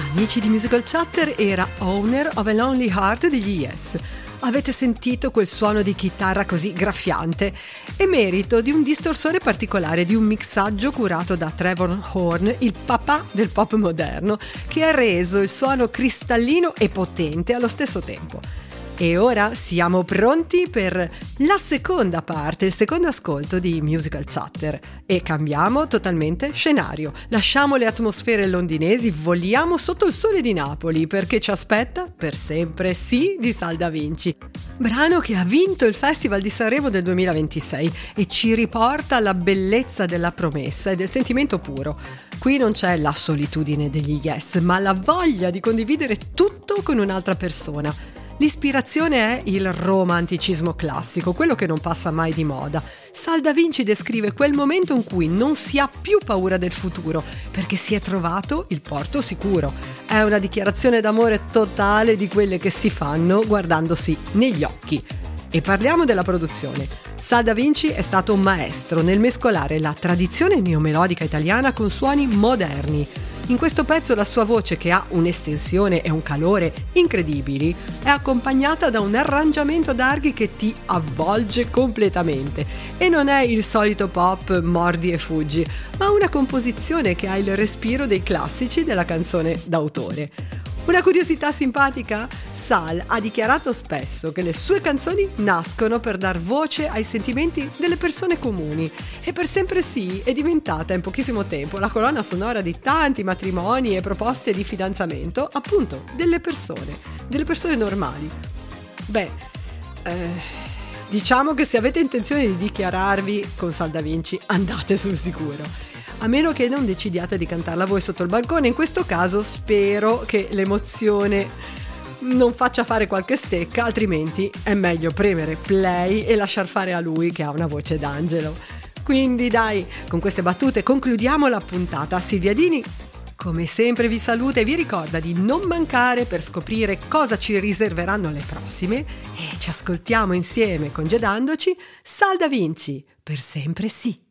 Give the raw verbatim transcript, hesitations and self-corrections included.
Amici di Musical Chatter, era Owner of a Lonely Heart degli Yes. Avete sentito quel suono di chitarra così graffiante? È merito di un distorsore particolare, di un mixaggio curato da Trevor Horn, il papà del pop moderno, che ha reso il suono cristallino e potente allo stesso tempo. E ora siamo pronti per la seconda parte, il secondo ascolto di Musical Chatter. E cambiamo totalmente scenario. Lasciamo le atmosfere londinesi, voliamo sotto il sole di Napoli, perché ci aspetta Per sempre sì di Sal Da Vinci. Brano che ha vinto il Festival di Sanremo del duemilaventisei e ci riporta alla bellezza della promessa e del sentimento puro. Qui non c'è la solitudine degli Yes, ma la voglia di condividere tutto con un'altra persona. L'ispirazione è il romanticismo classico, quello che non passa mai di moda. Sal Da Vinci descrive quel momento in cui non si ha più paura del futuro, perché si è trovato il porto sicuro. È una dichiarazione d'amore totale di quelle che si fanno guardandosi negli occhi. E parliamo della produzione. Sal Da Vinci è stato un maestro nel mescolare la tradizione neomelodica italiana con suoni moderni. In questo pezzo la sua voce, che ha un'estensione e un calore incredibili, è accompagnata da un arrangiamento d'archi che ti avvolge completamente. E non è il solito pop mordi e fuggi, ma una composizione che ha il respiro dei classici della canzone d'autore. Una curiosità simpatica? Sal ha dichiarato spesso che le sue canzoni nascono per dar voce ai sentimenti delle persone comuni, e Per sempre sì è diventata in pochissimo tempo la colonna sonora di tanti matrimoni e proposte di fidanzamento, appunto, delle persone, delle persone normali. Beh, eh, diciamo che se avete intenzione di dichiararvi con Sal Da Vinci, andate sul sicuro. A meno che non decidiate di cantarla voi sotto il balcone. In questo caso spero che l'emozione non faccia fare qualche stecca, altrimenti è meglio premere play e lasciar fare a lui, che ha una voce d'angelo. Quindi dai, con queste battute concludiamo la puntata. Silvia Dini, come sempre, vi saluta e vi ricorda di non mancare per scoprire cosa ci riserveranno le prossime, e ci ascoltiamo insieme congedandoci. Sal Da Vinci, per sempre sì.